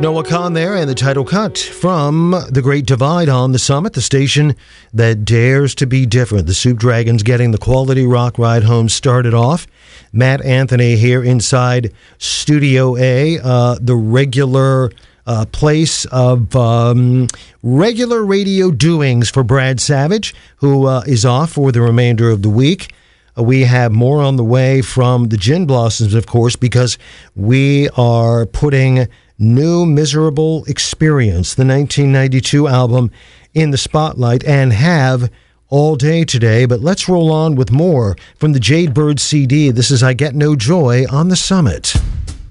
Noah Khan there, and the title cut from The Great Divide on the Summit, the station that dares to be different. The Soup Dragons getting the quality rock ride home started off. Matt Anthony here inside Studio A, the regular place of regular radio doings for Brad Savage, who is off for the remainder of the week. We have more on the way from the Gin Blossoms, of course, because we are putting New Miserable Experience, the 1992 album, in the spotlight, and have all day today. But let's roll on with more from the Jade Bird CD. This is I Get No Joy on the Summit.